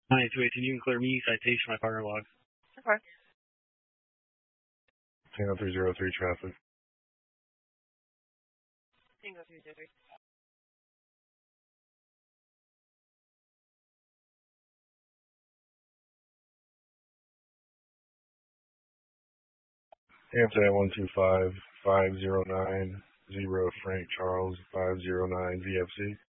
218, you can clear me, citation, my partner log. Okay. Tango 303 traffic. Tango 303. Hampton 125 509 0 Frank Charles 509 VFC.